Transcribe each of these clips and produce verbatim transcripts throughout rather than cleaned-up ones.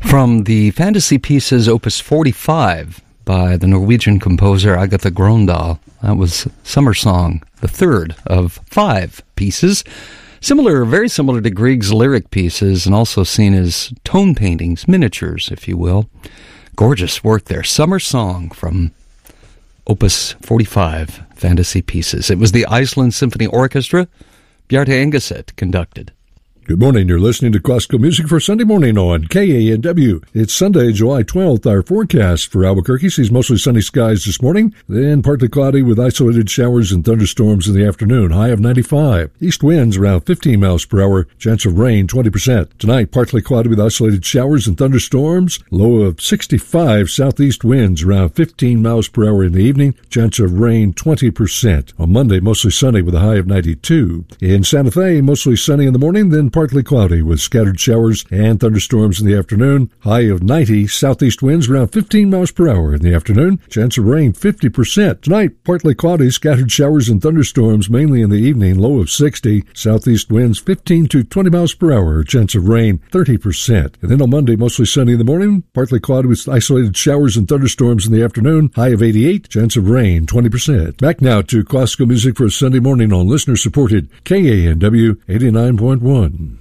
From the Fantasy Pieces Opus forty-five by the Norwegian composer Agatha Grøndahl. That was Summer Song, the third of five pieces. Similar, very similar to Grieg's lyric pieces, and also seen as tone paintings, miniatures, if you will. Gorgeous work there. Summer Song from Opus forty-five, Fantasy Pieces. It was the Iceland Symphony Orchestra. Bjarte Engeset conducted. Good morning. You're listening to Classical Music for Sunday morning on K A N W. It's Sunday, July twelfth. Our forecast for Albuquerque sees mostly sunny skies this morning, then partly cloudy with isolated showers and thunderstorms in the afternoon, high of ninety-five. East winds around fifteen miles per hour, chance of rain twenty percent. Tonight, partly cloudy with isolated showers and thunderstorms, low of sixty-five. Southeast winds around fifteen miles per hour in the evening, chance of rain twenty percent. On Monday, mostly sunny with a high of ninety-two. In Santa Fe, mostly sunny in the morning, then partly cloudy with scattered showers and thunderstorms in the afternoon. High of ninety. Southeast winds around fifteen miles per hour in the afternoon. Chance of rain fifty percent. Tonight, partly cloudy, scattered showers and thunderstorms mainly in the evening. Low of sixty. Southeast winds fifteen to twenty miles per hour. Chance of rain thirty percent. And then on Monday, mostly sunny in the morning. Partly cloudy with isolated showers and thunderstorms in the afternoon. High of eighty-eight. Chance of rain twenty percent. Back now to classical music for a Sunday morning on listener-supported K A N W eighty-nine point one.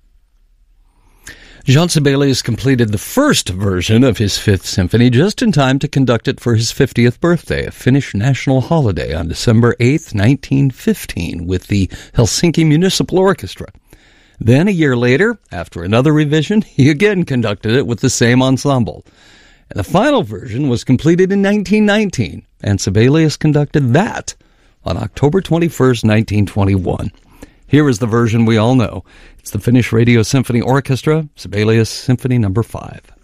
Jean Sibelius completed the first version of his Fifth Symphony just in time to conduct it for his fiftieth birthday, a Finnish national holiday on December eighth, nineteen fifteen, with the Helsinki Municipal Orchestra. Then, a year later, after another revision, he again conducted it with the same ensemble. And the final version was completed in nineteen nineteen, and Sibelius conducted that on October twenty-first, nineteen twenty-one. Here is the version we all know. It's the Finnish Radio Symphony Orchestra, Sibelius Symphony Number five.